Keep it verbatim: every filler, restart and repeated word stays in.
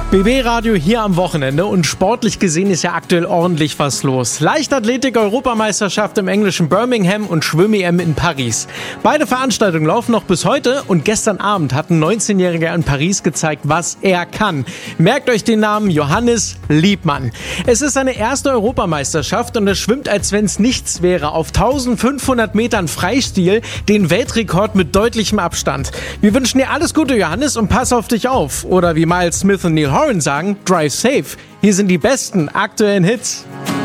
B B-Radio hier am Wochenende und sportlich gesehen ist ja aktuell ordentlich was los. Leichtathletik-Europameisterschaft im englischen Birmingham und Schwimm-E M in Paris. Beide Veranstaltungen laufen noch bis heute und gestern Abend hat ein neunzehnjähriger in Paris gezeigt, was er kann. Merkt euch den Namen Johannes Liebmann. Es ist seine erste Europameisterschaft und er schwimmt, als wenn es nichts wäre, auf eintausendfünfhundert Metern Freistil den Weltrekord mit deutlichem Abstand. Wir wünschen dir alles Gute, Johannes, und pass auf dich auf. Oder wie Miles Smith und Neil Horan sagen, drive safe. Hier sind die besten aktuellen Hits.